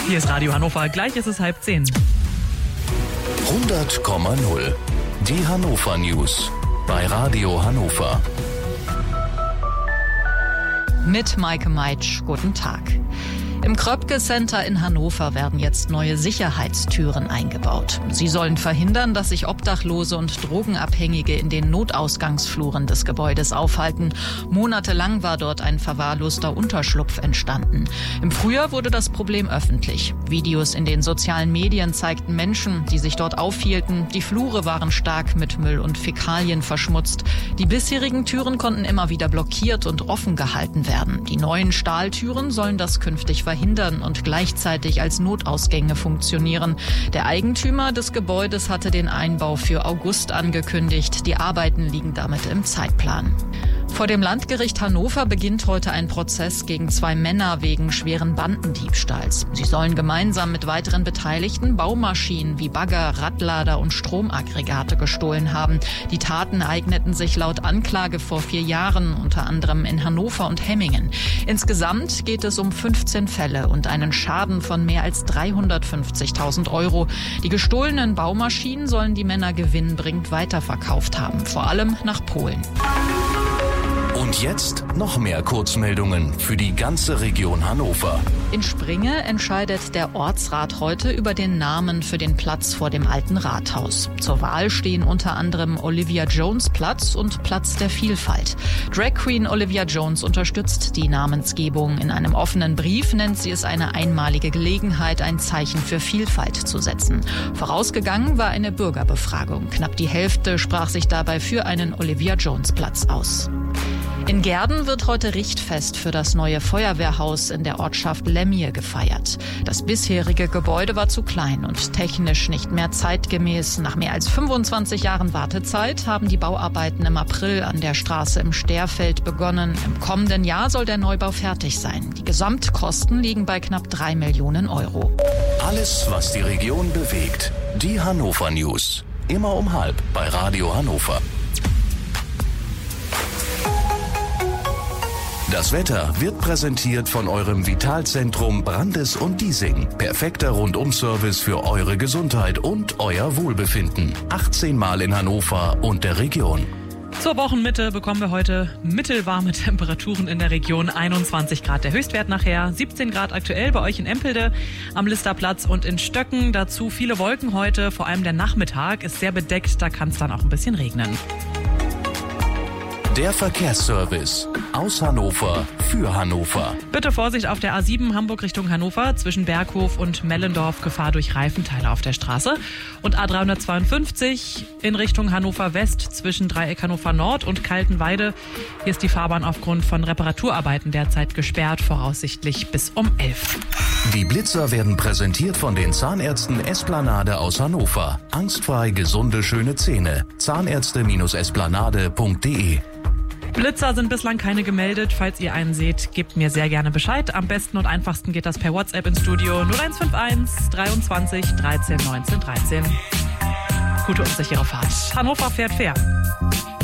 Hier ist Radio Hannover. Gleich ist es 9:30. 100,0. Die Hannover News bei Radio Hannover. Mit Maike Meitsch, guten Tag. Im Kröpke Center in Hannover werden jetzt neue Sicherheitstüren eingebaut. Sie sollen verhindern, dass sich Obdachlose und Drogenabhängige in den Notausgangsfluren des Gebäudes aufhalten. Monatelang war dort ein verwahrloster Unterschlupf entstanden. Im Frühjahr wurde das Problem öffentlich. Videos in den sozialen Medien zeigten Menschen, die sich dort aufhielten. Die Flure waren stark mit Müll und Fäkalien verschmutzt. Die bisherigen Türen konnten immer wieder blockiert und offen gehalten werden. Die neuen Stahltüren sollen das künftig verhindern und gleichzeitig als Notausgänge funktionieren. Der Eigentümer des Gebäudes hatte den Einbau für August angekündigt. Die Arbeiten liegen damit im Zeitplan. Vor dem Landgericht Hannover beginnt heute ein Prozess gegen 2 Männer wegen schweren Bandendiebstahls. Sie sollen gemeinsam mit weiteren Beteiligten Baumaschinen wie Bagger, Radlader und Stromaggregate gestohlen haben. Die Taten eigneten sich laut Anklage vor 4 Jahren, unter anderem in Hannover und Hemmingen. Insgesamt geht es um 15 Fälle und einen Schaden von mehr als 350.000 €. Die gestohlenen Baumaschinen sollen die Männer gewinnbringend weiterverkauft haben, vor allem nach Polen. Und jetzt noch mehr Kurzmeldungen für die ganze Region Hannover. In Springe entscheidet der Ortsrat heute über den Namen für den Platz vor dem alten Rathaus. Zur Wahl stehen unter anderem Olivia Jones Platz und Platz der Vielfalt. Drag Queen Olivia Jones unterstützt die Namensgebung. In einem offenen Brief nennt sie es eine einmalige Gelegenheit, ein Zeichen für Vielfalt zu setzen. Vorausgegangen war eine Bürgerbefragung. Knapp die Hälfte sprach sich dabei für einen Olivia Jones Platz aus. In Gehrden wird heute Richtfest für das neue Feuerwehrhaus in der Ortschaft Lemmier gefeiert. Das bisherige Gebäude war zu klein und technisch nicht mehr zeitgemäß. Nach mehr als 25 Jahren Wartezeit haben die Bauarbeiten im April an der Straße im Sterfeld begonnen. Im kommenden Jahr soll der Neubau fertig sein. Die Gesamtkosten liegen bei knapp 3 Millionen €. Alles, was die Region bewegt. Die Hannover News. Immer um 12:30 bei Radio Hannover. Das Wetter wird präsentiert von eurem Vitalzentrum Brandes und Diesing. Perfekter Rundum-Service für eure Gesundheit und euer Wohlbefinden. 18 Mal in Hannover und der Region. Zur Wochenmitte bekommen wir heute mittelwarme Temperaturen in der Region. 21 Grad der Höchstwert nachher, 17 Grad aktuell bei euch in Empelde, am Listerplatz und in Stöcken. Dazu viele Wolken heute, vor allem der Nachmittag ist sehr bedeckt, da kann es dann auch ein bisschen regnen. Der Verkehrsservice aus Hannover für Hannover. Bitte Vorsicht auf der A7 Hamburg Richtung Hannover zwischen Berghof und Mellendorf, Gefahr durch Reifenteile auf der Straße. Und A352 in Richtung Hannover West zwischen Dreieck Hannover Nord und Kaltenweide. Hier ist die Fahrbahn aufgrund von Reparaturarbeiten derzeit gesperrt, voraussichtlich bis um 11. Die Blitzer werden präsentiert von den Zahnärzten Esplanade aus Hannover. Angstfrei gesunde, schöne Zähne. Zahnärzte-esplanade.de. Blitzer sind bislang keine gemeldet. Falls ihr einen seht, gebt mir sehr gerne Bescheid. Am besten und einfachsten geht das per WhatsApp ins Studio 0151 23 13 19 13. Gute und sichere Fahrt. Hannover fährt fair.